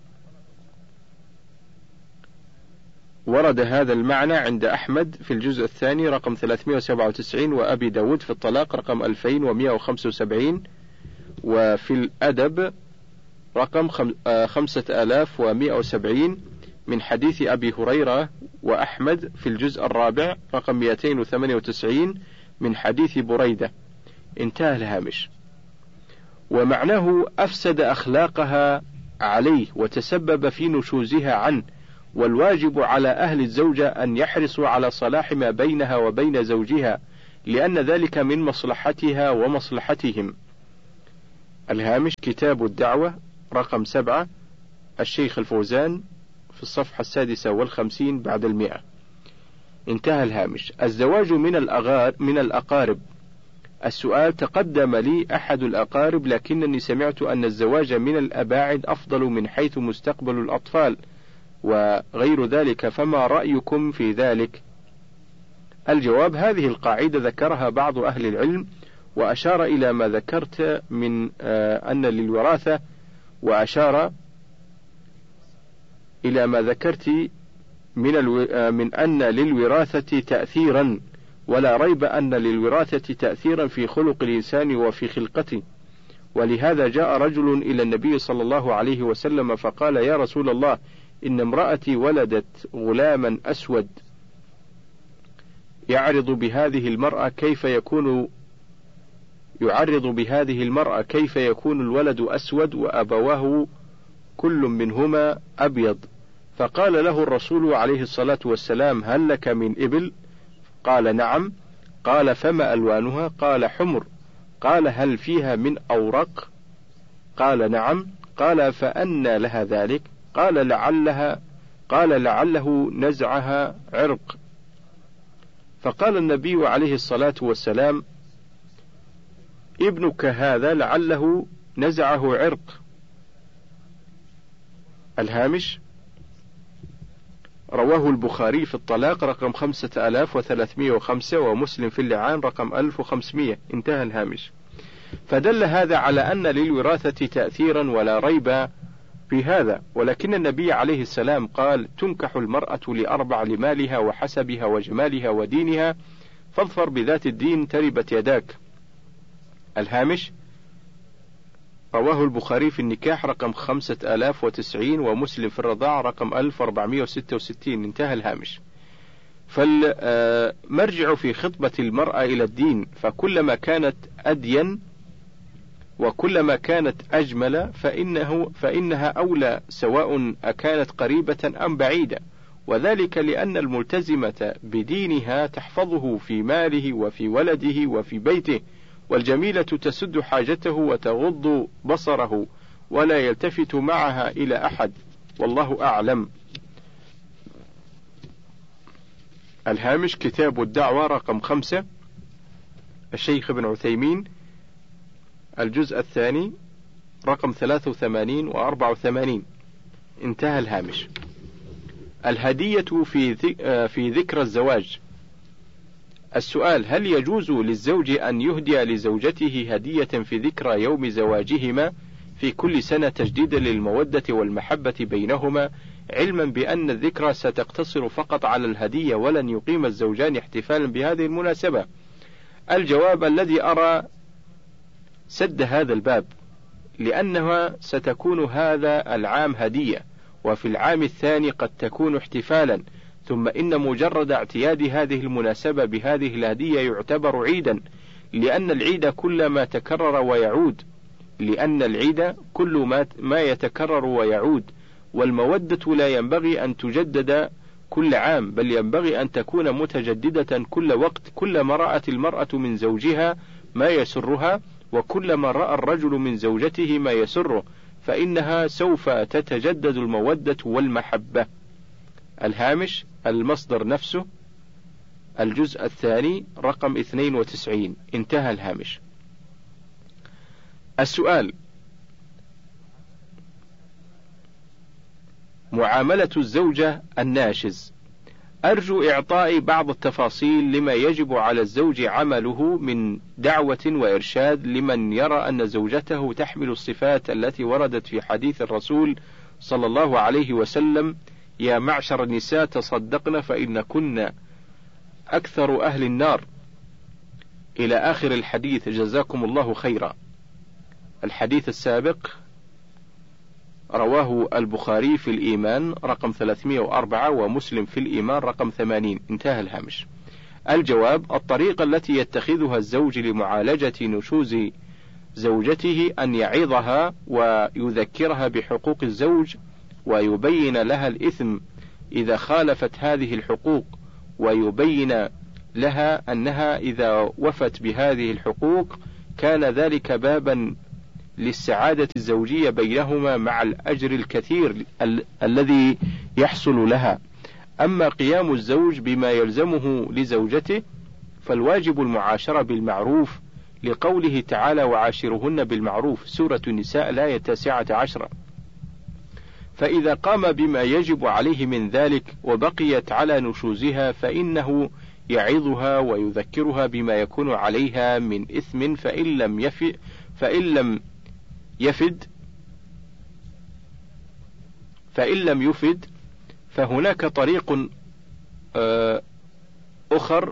ورد هذا المعنى عند أحمد في الجزء الثاني رقم ثلاثمائة وسبعة وتسعين، وأبي داود في الطلاق رقم ألفين ومئة وخمسة وسبعين، وفي الأدب رقم خمسة آلاف ومئة وسبعين من حديث أبي هريرة، وأحمد في الجزء الرابع رقم مئتين وثمانية وتسعين من حديث بريدة. انتهى الهامش. ومعناه: أفسد أخلاقها عليه وتسبب في نشوزها عنه، والواجب على أهل الزوجة أن يحرصوا على صلاح ما بينها وبين زوجها، لأن ذلك من مصلحتها ومصلحتهم. الهامش كتاب الدعوة رقم سبعة، الشيخ الفوزان، في الصفحة السادسة والخمسين بعد المئة. انتهى الهامش. الزواج من الأغار من الأقارب. السؤال: تقدم لي أحد الأقارب لكنني سمعت أن الزواج من الأباعد أفضل من حيث مستقبل الأطفال وغير ذلك، فما رأيكم في ذلك؟ الجواب: هذه القاعدة ذكرها بعض أهل العلم وأشار إلى ما ذكرت من آه أن للوراثة، وأشار إلى ما ذكرت من, الو... آه من أن للوراثة تأثيرا، ولا ريب أن للوراثة تأثيرا في خلق الإنسان وفي خلقته. ولهذا جاء رجل إلى النبي صلى الله عليه وسلم فقال: يا رسول الله، إن امرأتي ولدت غلاما أسود يعرض بهذه المرأة كيف يكون يعرض بهذه المرأة كيف يكون الولد أسود وأبواه كل منهما أبيض؟ فقال له الرسول عليه الصلاة والسلام: هل لك من إبل؟ قال: نعم. قال: فما ألوانها؟ قال: حمر. قال: هل فيها من أورق؟ قال: نعم. قال: فأنى لها ذلك؟ قال: لعلها قال لعله نزعها عرق. فقال النبي عليه الصلاة والسلام: ابنك هذا لعله نزعه عرق. الهامش رواه البخاري في الطلاق رقم خمسة آلاف وثلاثمائة وخمسة، ومسلم في اللعان رقم ألف وخمسمائة. انتهى الهامش. فدل هذا على أن للوراثة تأثيرا ولا ريب في هذا، ولكن النبي عليه السلام قال: تنكح المرأة لأربع: لمالها وحسبها وجمالها ودينها، فاظفر بذات الدين تربت يداك. الهامش رواه البخاري في النكاح رقم خمسة آلاف وتسعين، ومسلم في الرضاعة رقم ألف وأربعمائة وستة وستين. انتهى الهامش. فالمرجع في خطبة المرأة إلى الدين، فكلما كانت أدين وكلما كانت أجمل فإنه فإنها أولى، سواء أكانت قريبة أم بعيدة، وذلك لأن الملتزمة بدينها تحفظه في ماله وفي ولده وفي بيته، والجميلة تسد حاجته وتغض بصره ولا يلتفت معها إلى أحد، والله أعلم. الهامش كتاب الدعوة رقم خمسة، الشيخ ابن عثيمين، الجزء الثاني رقم ثلاثة وثمانين وأربعة وثمانين. انتهى الهامش. الهدية في في ذكرى الزواج. السؤال: هل يجوز للزوج أن يهدي لزوجته هدية في ذكرى يوم زواجهما في كل سنة تجديدا للمودة والمحبة بينهما، علما بأن الذكرى ستقتصر فقط على الهدية ولن يقيم الزوجان احتفالا بهذه المناسبة؟ الجواب: الذي أرى سد هذا الباب، لأنها ستكون هذا العام هدية، وفي العام الثاني قد تكون احتفالا، ثم إن مجرد اعتياد هذه المناسبة بهذه الهدية يعتبر عيدا، لأن العيد كل ما تكرر ويعود لأن العيد كل ما, ما يتكرر ويعود، والمودة لا ينبغي أن تجدد كل عام، بل ينبغي أن تكون متجددة كل وقت، كلما رأت المرأة من زوجها ما يسرها، وكلما رأى الرجل من زوجته ما يسره، فإنها سوف تتجدد المودة والمحبة. الهامش المصدر نفسه، الجزء الثاني رقم اثنين وتسعين. انتهى الهامش. السؤال: معاملة الزوجة الناشز. أرجو إعطاء بعض التفاصيل لما يجب على الزوج عمله من دعوة وإرشاد لمن يرى أن زوجته تحمل الصفات التي وردت في حديث الرسول صلى الله عليه وسلم: يا معشر النساء تصدقن فإن كن أكثر أهل النار، إلى آخر الحديث، جزاكم الله خيرا. الحديث السابق رواه البخاري في الإيمان رقم ثلاثمائة وأربعة، ومسلم في الإيمان رقم ثمانين. انتهى الهامش. الجواب: الطريقة التي يتخذها الزوج لمعالجة نشوز زوجته أن يعظها ويذكرها بحقوق الزوج، ويبين لها الإثم إذا خالفت هذه الحقوق، ويبين لها أنها إذا وفت بهذه الحقوق كان ذلك بابا للسعادة الزوجية بينهما مع الأجر الكثير ال- الذي يحصل لها. أما قيام الزوج بما يلزمه لزوجته فالواجب المعاشرة بالمعروف، لقوله تعالى وعاشرهن بالمعروف، سورة النساء الآية التاسعة عشرة. فإذا قام بما يجب عليه من ذلك وبقيت على نشوزها فإنه يعظها ويذكرها بما يكون عليها من إثم، فإن لم يفد فإن لم يفد فإن لم يفد فهناك طريق أخر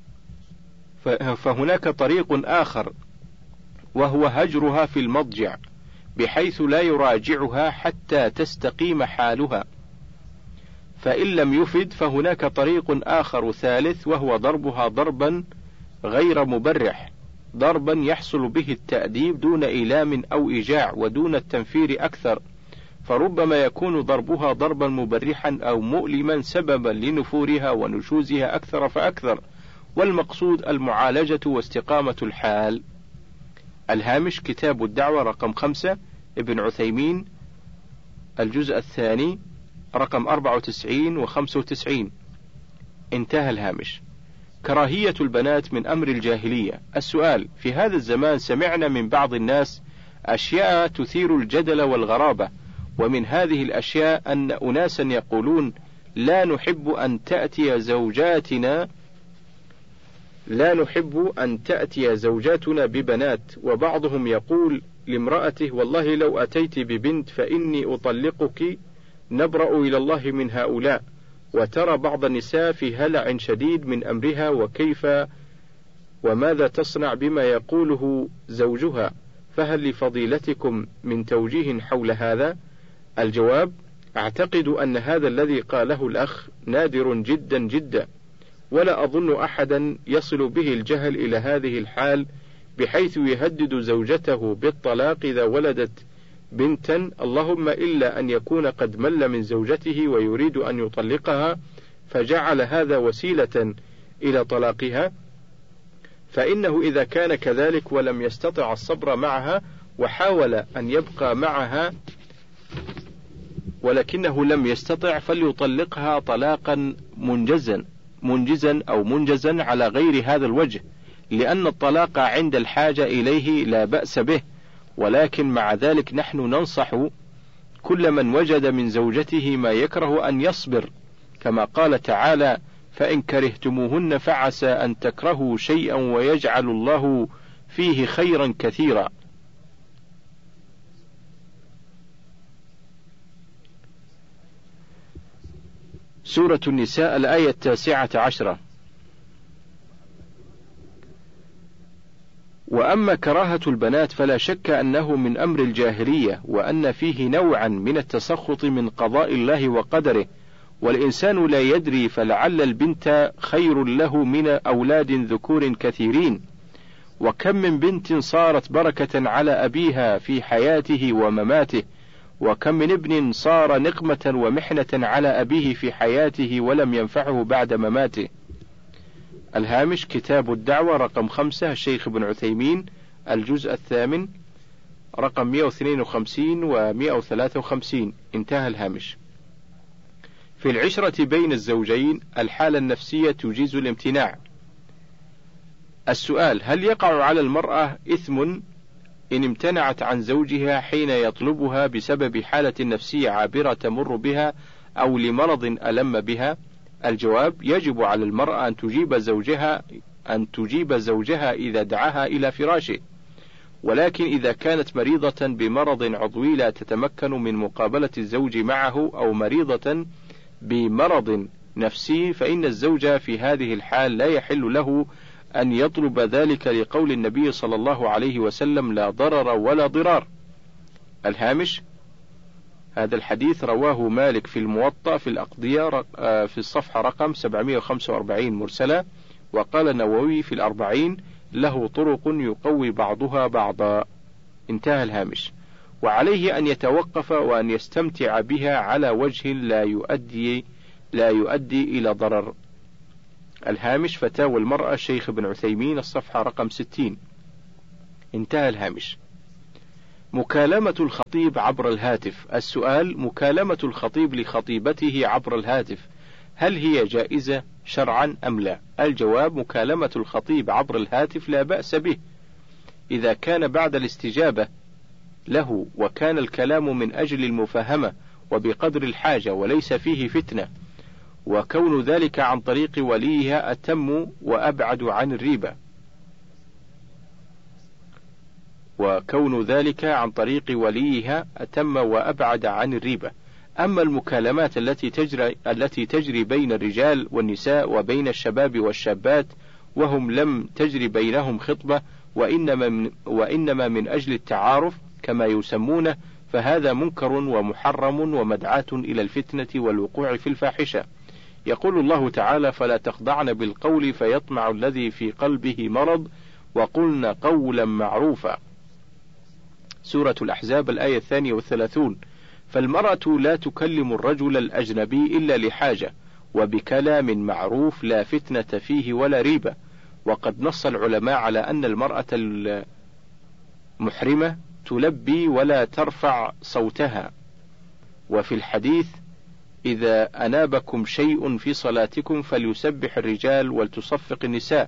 فهناك طريق آخر وهو هجرها في المضجع بحيث لا يراجعها حتى تستقيم حالها. فإن لم يفد فهناك طريق آخر ثالث وهو ضربها ضربا غير مبرح، ضربا يحصل به التأديب دون إيلام أو إيجاع ودون التنفير أكثر، فربما يكون ضربها ضربا مبرحا أو مؤلما سببا لنفورها ونشوزها أكثر فأكثر، والمقصود المعالجة واستقامة الحال. الهامش كتاب الدعوة رقم خمسة ابن عثيمين الجزء الثاني رقم أربعة وتسعين وخمسة وتسعين. انتهى الهامش. كراهية البنات من أمر الجاهلية. السؤال: في هذا الزمان سمعنا من بعض الناس أشياء تثير الجدل والغرابة، ومن هذه الأشياء أن أناسا يقولون لا نحب أن تأتي زوجاتنا لا نحب أن تأتي زوجاتنا ببنات، وبعضهم يقول لامرأته والله لو أتيت ببنت فإني أطلقك، نبرأ إلى الله من هؤلاء. وترى بعض النساء في هلع شديد من أمرها وكيف وماذا تصنع بما يقوله زوجها، فهل لفضيلتكم من توجيه حول هذا؟ الجواب: أعتقد أن هذا الذي قاله الأخ نادر جدا جدا، ولا أظن أحدا يصل به الجهل إلى هذه الحال بحيث يهدد زوجته بالطلاق إذا ولدت بنتا، اللهم إلا أن يكون قد مل من زوجته ويريد أن يطلقها فجعل هذا وسيلة إلى طلاقها، فإنه إذا كان كذلك ولم يستطع الصبر معها وحاول أن يبقى معها ولكنه لم يستطع فليطلقها طلاقا منجزا منجزا أو منجزا على غير هذا الوجه، لأن الطلاق عند الحاجة إليه لا بأس به، ولكن مع ذلك نحن ننصح كل من وجد من زوجته ما يكره أن يصبر، كما قال تعالى: فإن كرهتموهن فعسى أن تكرهوا شيئا ويجعل الله فيه خيرا كثيرا. سورة النساء الآية التاسعة عشرة. وأما كراهة البنات فلا شك أنه من أمر الجاهلية، وأن فيه نوعا من التسخط من قضاء الله وقدره، والإنسان لا يدري، فلعل البنت خير له من أولاد ذكور كثيرين، وكم من بنت صارت بركة على أبيها في حياته ومماته، وكم من ابن صار نقمة ومحنة على أبيه في حياته ولم ينفعه بعد مماته. الهامش كتاب الدعوة رقم خمسة الشيخ ابن عثيمين الجزء الثامن رقم مئة واثنين وخمسين ومئة وثلاثة وخمسين. انتهى الهامش. في العشرة بين الزوجين الحالة النفسية تجيز الامتناع. السؤال: هل يقع على المرأة إثم إن امتنعت عن زوجها حين يطلبها بسبب حالة نفسية عابرة تمر بها أو لمرض ألم بها؟ الجواب: يجب على المرأة أن تجيب زوجها أن تجيب زوجها إذا دعاها إلى فراشه، ولكن إذا كانت مريضة بمرض عضوي لا تتمكن من مقابلة الزوج معه أو مريضة بمرض نفسي فإن الزوج في هذه الحال لا يحل له أن يطلب ذلك، لقول النبي صلى الله عليه وسلم: لا ضرر ولا ضرار. الهامش: هذا الحديث رواه مالك في الموطأ في الأقضية في الصفحة رقم سبعمئة وخمسة وأربعين مرسلة، وقال النووي في الأربعين: له طرق يقوي بعضها بعضا. انتهى الهامش. وعليه أن يتوقف وأن يستمتع بها على وجه لا يؤدي لا يؤدي إلى ضرر. الهامش فتاوى المرأة الشيخ ابن عثيمين الصفحة رقم ستين. انتهى الهامش. مكالمة الخطيب عبر الهاتف. السؤال: مكالمة الخطيب لخطيبته عبر الهاتف هل هي جائزة شرعا أم لا؟ الجواب: مكالمة الخطيب عبر الهاتف لا بأس به إذا كان بعد الاستجابة له وكان الكلام من أجل المفاهمة وبقدر الحاجة وليس فيه فتنة، وكون ذلك عن طريق وليها أتم وأبعد عن الريبة وكون ذلك عن طريق وليها أتم وأبعد عن الريبة. أما المكالمات التي تجري التي تجري بين الرجال والنساء وبين الشباب والشابات وهم لم تجري بينهم خطبة وإنما من, وإنما من أجل التعارف كما يسمونه، فهذا منكر ومحرم ومدعاة إلى الفتنة والوقوع في الفاحشة. يقول الله تعالى: فلا تخضعن بالقول فيطمع الذي في قلبه مرض وقلن قولا معروفا. سورة الأحزاب الآية الثانية والثلاثون. فالمرأة لا تكلم الرجل الأجنبي إلا لحاجة وبكلام معروف لا فتنة فيه ولا ريبة. وقد نص العلماء على أن المرأة المحرمة تلبي ولا ترفع صوتها. وفي الحديث: إذا أنابكم شيء في صلاتكم فليسبح الرجال ولتصفق النساء.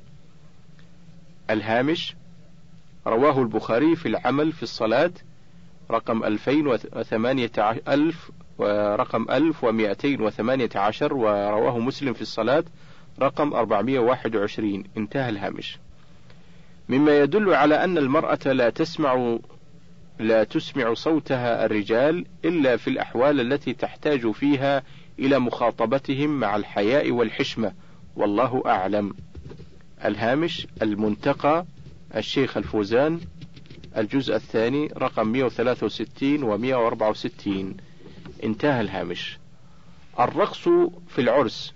الهامش: رواه البخاري في العمل في الصلاة رقم ألفين وثمانية ألف ورقم ألف ومئتين وثمانية عشر، ورواه مسلم في الصلاة رقم أربعمائة وواحد وعشرين. انتهى الهامش. مما يدل على أن المرأة لا تسمع لا تسمع صوتها الرجال إلا في الأحوال التي تحتاج فيها إلى مخاطبتهم مع الحياء والحشمة، والله أعلم. الهامش: المنتقى الشيخ الفوزان الجزء الثاني رقم مئة وثلاثة وستين ومئة وأربعة وستين. انتهى الهامش. الرقص في العرس.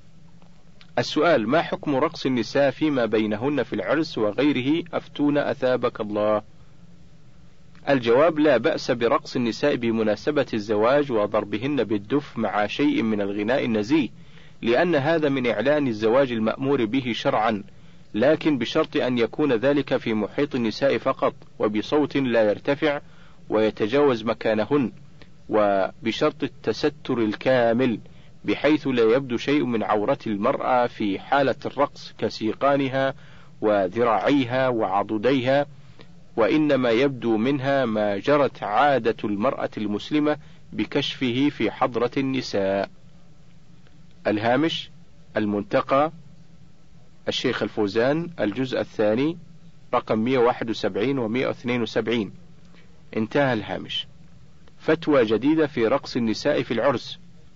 السؤال: ما حكم رقص النساء فيما بينهن في العرس وغيره؟ أفتونا أثابك الله. الجواب: لا بأس برقص النساء بمناسبة الزواج وضربهن بالدف مع شيء من الغناء النزيه، لأن هذا من إعلان الزواج المأمور به شرعا، لكن بشرط أن يكون ذلك في محيط النساء فقط وبصوت لا يرتفع ويتجاوز مكانهن، وبشرط التستر الكامل بحيث لا يبدو شيء من عورة المرأة في حالة الرقص كسيقانها وذراعيها وعضديها، وإنما يبدو منها ما جرت عادة المرأة المسلمة بكشفه في حضرة النساء. الهامش: المنتقى الشيخ الفوزان الجزء الثاني رقم مئة وواحد وسبعين ومئة واثنين وسبعين. انتهى الهامش. فتوى جديدة في رقص النساء في العرس.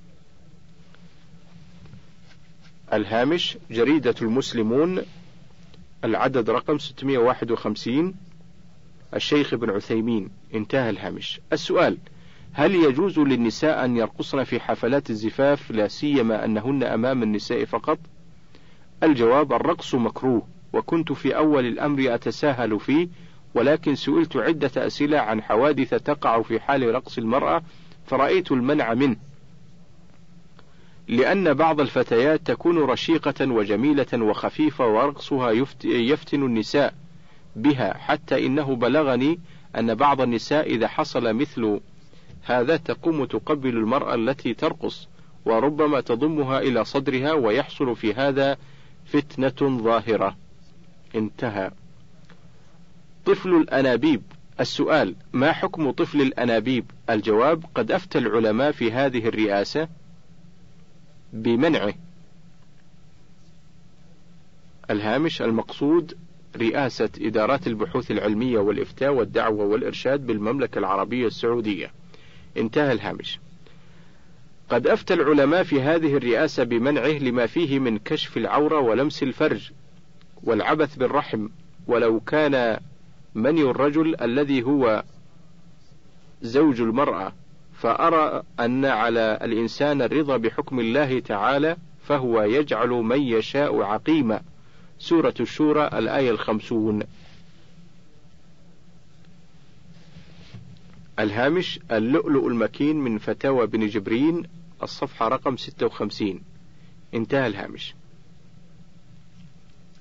الهامش: جريدة المسلمون العدد رقم ستمئة وواحد وخمسين الشيخ ابن عثيمين. انتهى الهامش. السؤال: هل يجوز للنساء أن يرقصن في حفلات الزفاف لا سيما أنهن أمام النساء فقط؟ الجواب: الرقص مكروه، وكنت في أول الأمر أتساهل فيه، ولكن سئلت عدة أسئلة عن حوادث تقع في حال رقص المرأة فرأيت المنع منه، لأن بعض الفتيات تكون رشيقة وجميلة وخفيفة ورقصها يفتن النساء بها، حتى إنه بلغني أن بعض النساء إذا حصل مثل هذا تقوم تقبل المرأة التي ترقص وربما تضمها إلى صدرها، ويحصل في هذا فتنة ظاهرة. انتهى. طفل الأنابيب. السؤال: ما حكم طفل الأنابيب؟ الجواب: قد أفتى العلماء في هذه الرئاسة بمنعه. الهامش: المقصود رئاسة إدارات البحوث العلمية والإفتاء والدعوة والإرشاد بالمملكة العربية السعودية. انتهى الهامش. قد أفتى العلماء في هذه الرئاسة بمنعه لما فيه من كشف العورة ولمس الفرج والعبث بالرحم، ولو كان مني الرجل الذي هو زوج المرأة، فأرى أن على الإنسان الرضا بحكم الله تعالى، فهو يجعل من يشاء عقيما. سورة الشورى الآية الخمسون. الهامش: اللؤلؤ المكين من فتاوى بن جبرين الصفحة رقم ستة وخمسين. انتهى الهامش.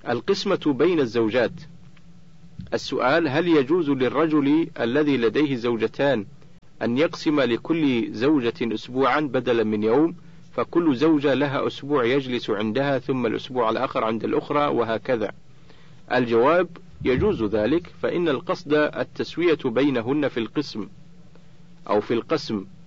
القسمة بين الزوجات. السؤال: هل يجوز للرجل الذي لديه زوجتان أن يقسم لكل زوجة أسبوعا بدلا من يوم، فكل زوجة لها أسبوع يجلس عندها ثم الأسبوع الآخر عند الأخرى وهكذا؟ الجواب: يجوز ذلك، فإن القصد التسوية بينهن في القسم أو في القسم